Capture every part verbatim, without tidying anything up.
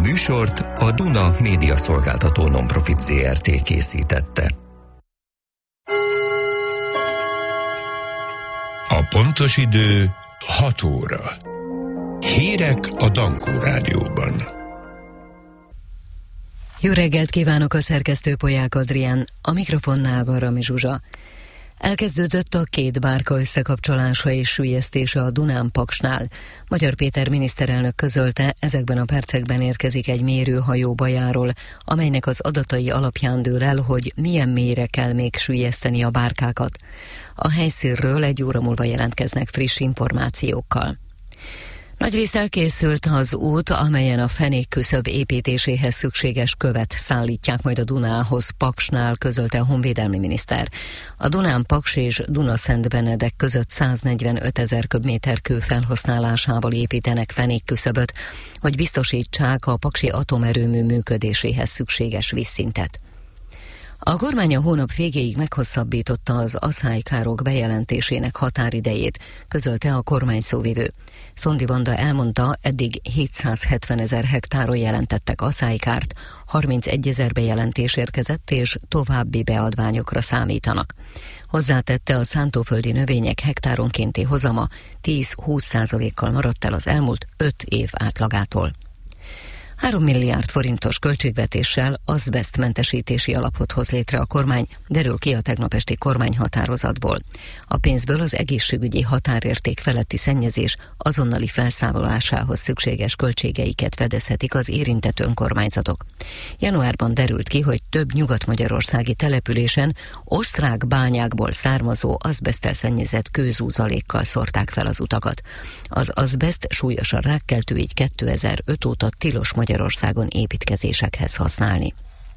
műsort a Duna Média Szolgáltató Nonprofit zé er té készítette. A pontos idő hat óra. Hírek a Dankó Rádióban. Jó reggelt kívánok, a szerkesztő Polyák Adrián, a mikrofonnál Garami Zsuzsa. Elkezdődött a két bárka összekapcsolása és süllyesztése a Dunán-Paksnál. Magyar Péter miniszterelnök közölte, ezekben a percekben érkezik egy mérőhajó Bajáról, amelynek az adatai alapján dől el, hogy milyen mélyre kell még süllyeszteni a bárkákat. A helyszínről egy óra múlva jelentkeznek friss információkkal. Nagyrészt elkészült az út, amelyen a fenékküszöb építéséhez szükséges követ szállítják majd a Dunához Paksnál, közölte a honvédelmi miniszter. A Dunán-Paks és Duna-Szentbenedek között száznegyvenöt ezer köbméter kő felhasználásával építenek fenékküszöböt, hogy biztosítsák a paksi atomerőmű működéséhez szükséges vízszintet. A kormány a hónap végéig meghosszabbította az aszálykárok bejelentésének határidejét, közölte a kormány szóvivő. Szondi Vanda elmondta, eddig hétszázhetven ezer hektáron jelentettek aszálykárt, harmincegy ezer bejelentés érkezett, és további beadványokra számítanak. Hozzátette, a szántóföldi növények hektáronkénti hozama tíz-húsz százalékkal maradt el az elmúlt öt év átlagától. Három milliárd forintos költségvetéssel azbesztmentesítési alapot hoz létre a kormány, derül ki a tegnap esti kormányhatározatból. A pénzből az egészségügyi határérték feletti szennyezés azonnali felszámolásához szükséges költségeiket fedezhetik az érintett önkormányzatok. Januárban derült ki, hogy több nyugat-magyarországi településen osztrák bányákból származó azbeszttel szennyezett kőzúzalékkal szórták fel az utakat. Az azbeszt súlyosan rákkeltő, így kétezer-öt óta tilos Magyarországon építkezésekhez használni.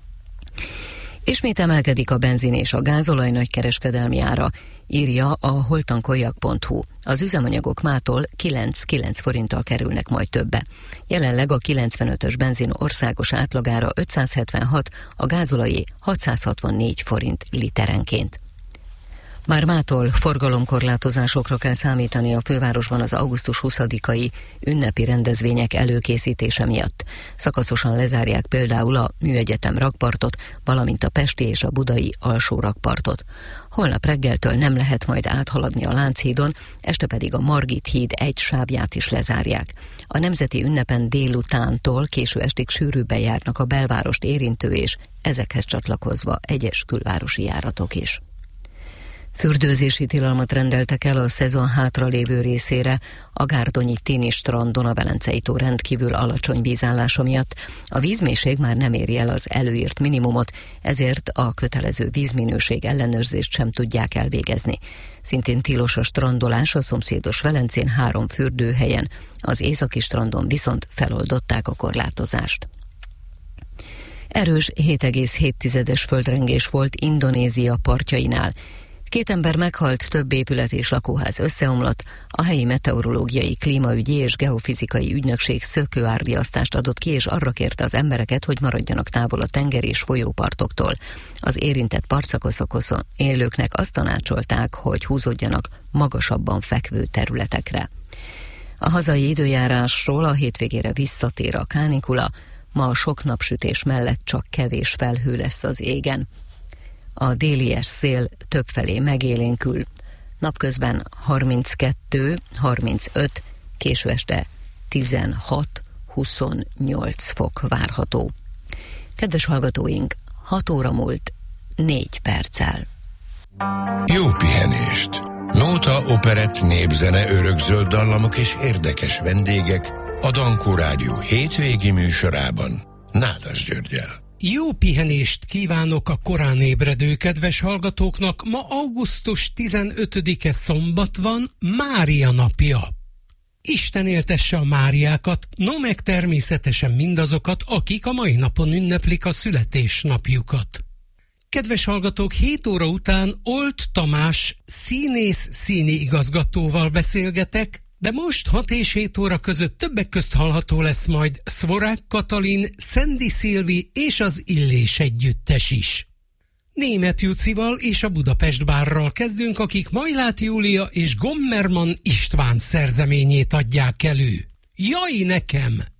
Ismét emelkedik a benzin és a gázolaj nagykereskedelmi ára, írja a holtankoljak pont hu. Az üzemanyagok mától kilenc-kilenc forinttal kerülnek majd többe. Jelenleg a kilencvenötös benzin országos átlagára ötszázhetvenhat, a gázolajé hatszázhatvannégy forint literenként. Már mától forgalomkorlátozásokra kell számítani a fővárosban az augusztus huszadikai ünnepi rendezvények előkészítése miatt. Szakaszosan lezárják például a Műegyetem rakpartot, valamint a pesti és a budai alsó rakpartot. Holnap reggeltől nem lehet majd áthaladni a Lánchídon, este pedig a Margit híd egy sávját is lezárják. A nemzeti ünnepen délutántól késő estig sűrűbben járnak a belvárost érintő és ezekhez csatlakozva egyes külvárosi járatok is. Fürdőzési tilalmat rendeltek el a szezon hátralévő részére, a gárdonyi Tini strandon a Velencei tó rendkívül alacsony vízállása miatt. A vízmélység már nem éri el az előírt minimumot, ezért a kötelező vízminőség ellenőrzést sem tudják elvégezni. Szintén tilos a strandolás a szomszédos Velencén három fürdőhelyen, az északi strandon viszont feloldották a korlátozást. Erős hét egész hét földrengés volt Indonézia partjainál. Két ember meghalt, több épület és lakóház összeomlott, a helyi meteorológiai, klímaügyi és geofizikai ügynökség szökőárriasztást adott ki, és arra kérte az embereket, hogy maradjanak távol a tenger és folyópartoktól. Az érintett partszakaszokon élőknek azt tanácsolták, hogy húzódjanak magasabban fekvő területekre. A hazai időjárásról: a hétvégére visszatér a kánikula, ma a sok napsütés mellett csak kevés felhő lesz az égen. A délies szél többfelé megélénkül. Napközben harminckettő harmincöt, késő este tizenhat huszonnyolc fok várható. Kedves hallgatóink, hat óra múlt négy perccel. Jó pihenést! Nóta, operett, népzene, örökzöld dallamok és érdekes vendégek a Dankó Rádió hétvégi műsorában Nádas Györggyel. Jó pihenést kívánok a korán ébredő kedves hallgatóknak. Ma augusztus tizenötödike szombat van, Mária napja. Isten éltesse a Máriákat, no meg természetesen mindazokat, akik a mai napon ünneplik a születésnapjukat. Kedves hallgatók, hét óra után Olt Tamás színész színi igazgatóval beszélgetek, de most hat és hét óra között többek közt hallható lesz majd Szvorák Katalin, Szendi Szilvi és az Illés együttes is. Németh Jucival és a Budapest Bárral kezdünk, akik Majlát Júlia és Gommerman István szerzeményét adják elő. Jaj nekem!